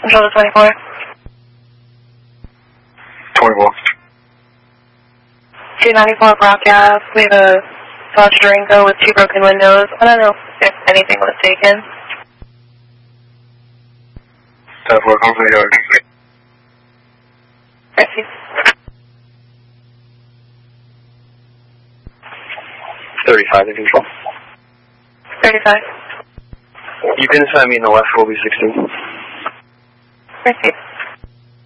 Control to 24. 24. 294 Brock Ave. We have a Dodge Durango with 2 broken windows. I don't know if anything was taken. 10-4, come from the yard. Thank you. 35 in control. 35. You can assign me in the left, will be 16. Thank you.